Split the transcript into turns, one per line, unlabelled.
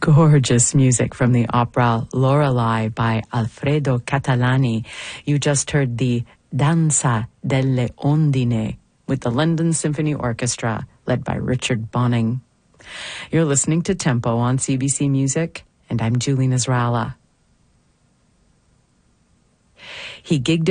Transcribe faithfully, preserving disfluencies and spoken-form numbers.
gorgeous music from the opera Lorelei by Alfredo Catalani. You just heard the Danza delle Ondine with the London Symphony Orchestra, led by Richard Bonning. You're listening to Tempo on C B C Music, and I'm Julie Nasrallah. He gigged